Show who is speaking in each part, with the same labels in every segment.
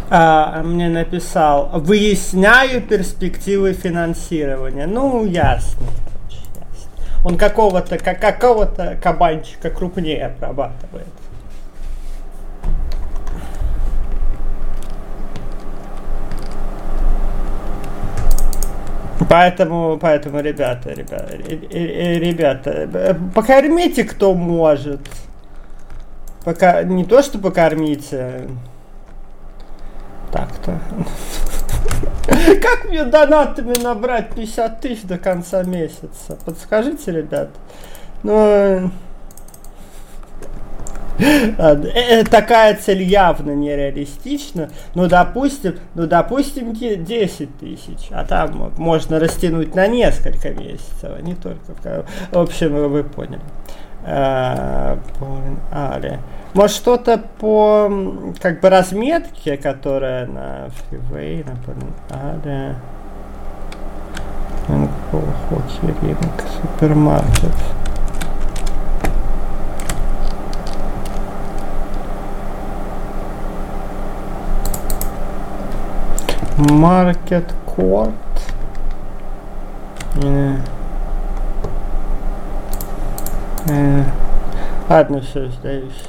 Speaker 1: Мне написал: выясняю перспективы финансирования. Ну, ясно. Он какого-то кабанчика крупнее обрабатывает. Поэтому, ребята, покормите, кто может. Пока не то, что покормите. Так-то. Как мне донатами набрать 50 тысяч до конца месяца? Подскажите, ребят. Ну, такая цель явно нереалистична. Ну, допустим, 10 тысяч. А там можно растянуть на несколько месяцев, а не только. В общем, вы поняли. Может, что-то по как бы разметке, которая на фривей, например, Хоккей рынок, супермаркет. Маркет Корт. Ладно, все, сдаюсь.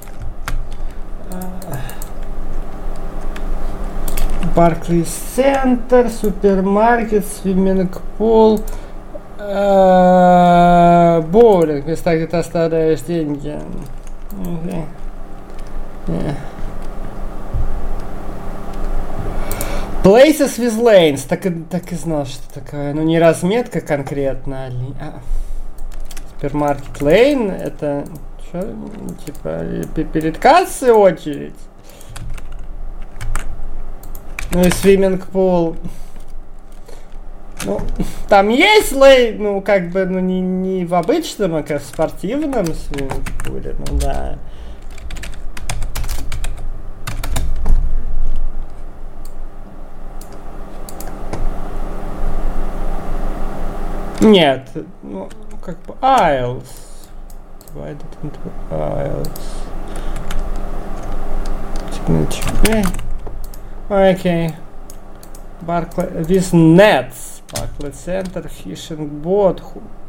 Speaker 1: Барклис Центр, супермаркет, свимминг-пул, боулинг, места, где ты оставляешь деньги. Places with lanes, так и знал, что такое. Ну, не разметка конкретно, супермаркет лейн, это что, типа перед кассой очередь? Ну и свимминг-пул. Ну, там есть лейн, ну, как бы, ну, не в обычном, а как в спортивном свимминг-пуле, ну, да. Нет, ну, как бы, aisles. Divided into aisles. Окей. Барклай, with nets. Барклай Центр, фишинг бот.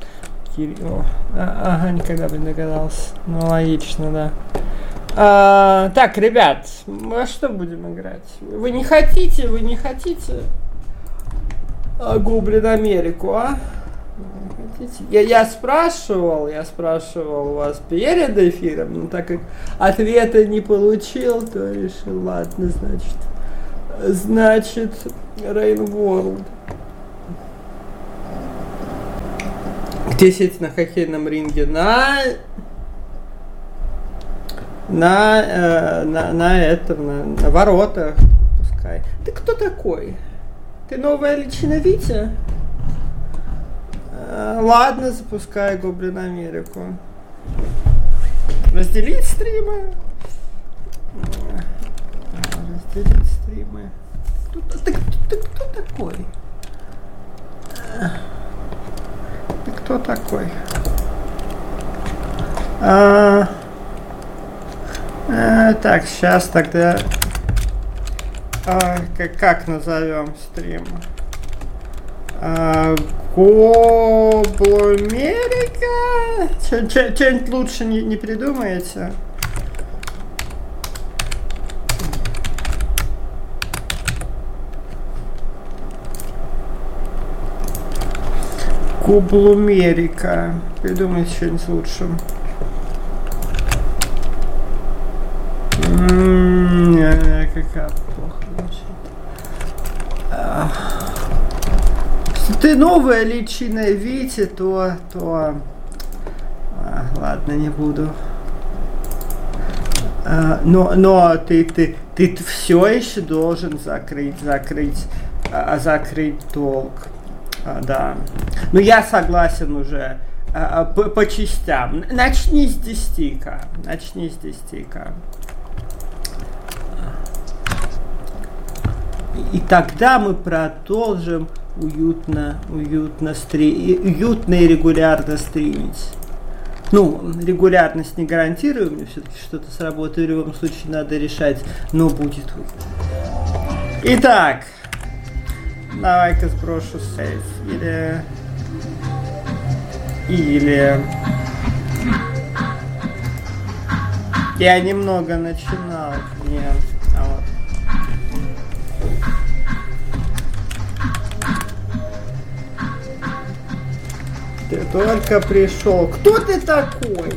Speaker 1: Ага, никогда бы не догадался. Ну, логично, да. Так, ребят, мы во что будем играть? Вы не хотите Гоблин Америку, а? Я спрашивал у вас перед эфиром, но так как ответа не получил, то решил, ладно, значит, Rain World. Где сидите на хоккейном ринге? На воротах, пускай. Ты кто такой? Ты новая личина Витя? Ладно, запускай Гоблин Америку. Разделить стримы. Ты кто такой? Ты кто такой? Так, сейчас тогда как назовем стрим? Гобломерика? Что-нибудь лучше не придумаете? Гобломерика. Придумайте что-нибудь лучше. Какая плохо звучит. Если ты новая личина Вити, то ладно, не буду. Но ты все еще должен закрыть долг. Да. Ну я согласен уже по частям. Начни с 10к. И тогда мы продолжим уютно и регулярно стримить. Ну, регулярность не гарантирую, мне все-таки что-то с работой в любом случае надо решать, но будет. Итак, давай-ка сброшу сейф. Или... Я немного начинал. Нет, а вот. Ты только пришел. Кто ты такой?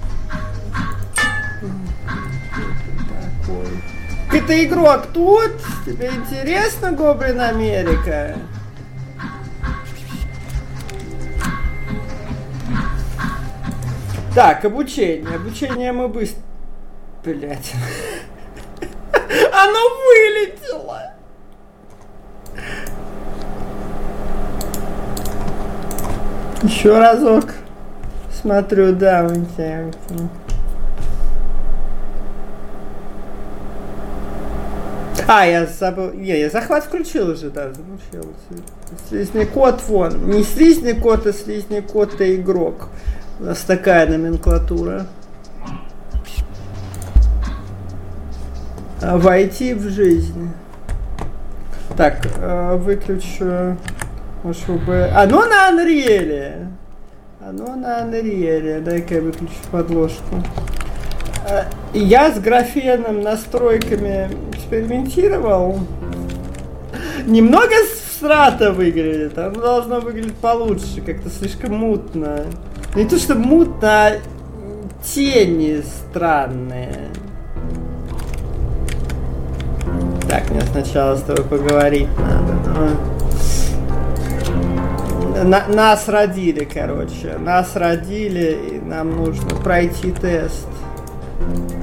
Speaker 1: Это игрок тут? Тебе интересно, Гоблин Америка? Так, обучение. Обучение мы быстро... Блять. Оно вылетело. Еще разок. Смотрю, да, я забыл. Я захват включил уже, да, замучил. Слизний кот вон. Не слизний кот, а слизний кот и игрок. У нас такая номенклатура. Войти в жизнь. Так, выключу. Может бы. Оно на Unreal. Оно на Unreal. Дай-ка я выключу подложку. Я с графеном настройками экспериментировал. Немного всрато выглядит. Оно должно выглядеть получше. Как-то слишком мутно. Не то что мутно, а тени странные. Так, мне сначала с тобой поговорить надо. Нас родили, короче. Нас родили, и нам нужно пройти тест.